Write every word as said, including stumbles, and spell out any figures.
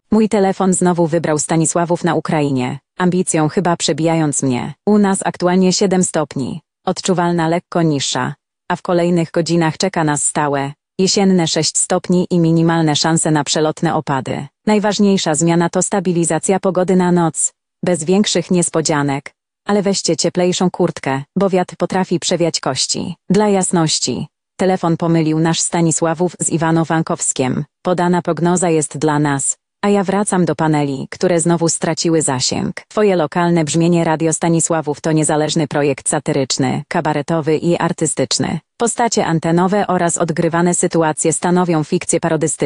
Mój telefon znowu wybrał Stanisławów na Ukrainie, ambicją chyba przebijając mnie. U nas aktualnie siedem stopni, odczuwalna lekko niższa, a w kolejnych godzinach czeka nas stałe, jesienne sześć stopni i minimalne szanse na przelotne opady. Najważniejsza zmiana to stabilizacja pogody na noc, bez większych niespodzianek, ale weźcie cieplejszą kurtkę, bo wiatr potrafi przewiać kości. Dla jasności, telefon pomylił nasz Stanisławów z Iwano-Frankowskiem, podana prognoza jest dla nas, a ja wracam do paneli, które znowu straciły zasięg. Twoje lokalne brzmienie Radio Stanisławów to niezależny projekt satyryczny, kabaretowy i artystyczny. Postacie antenowe oraz odgrywane sytuacje stanowią fikcję parodystyczną.